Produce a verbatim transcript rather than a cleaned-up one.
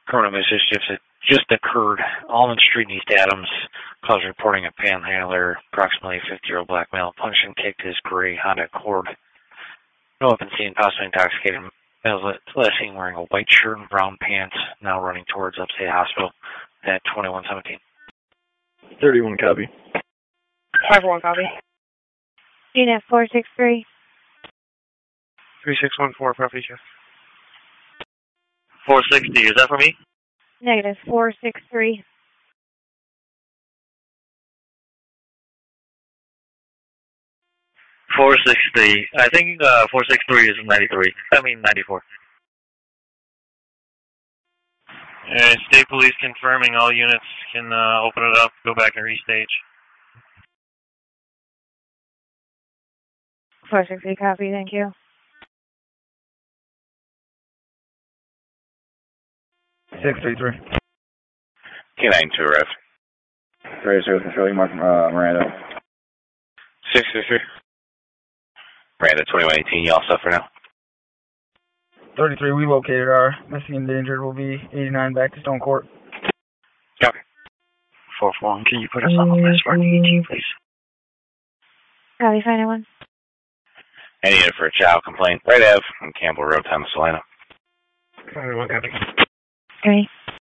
Criminal mischief that just occurred. Almond Street in East Adams. Calls reporting a panhandler, approximately fifty-year-old black male, punched and kicked his gray Honda Accord. No weapon seen, possibly intoxicated. Male last seen wearing a white shirt and brown pants, now running towards Upstate Hospital at twenty-one seventeen. thirty-one copy. five one copy. Unit four six three. three six one four, property check. four sixty, is that for me? Negative four six three. four sixty. I think uh, four six three is ninety-three. I mean ninety-four. Uh, State Police confirming all units can uh, open it up, go back and restage. four six three copy, thank you. six three three. K nine two arrest. Ready to control you, Mark uh, Miranda. six three three. Miranda twenty-one eighteen, you all set for now? thirty-three, we located our missing and endangered. Will be eighty-nine back to Stone Court. Copy. four four one, can you put us on the list for eighteen, please? Copy, final one. Any unit for a child complaint, right Ave on Campbell Road, Thomas Salina. five one copy. Three.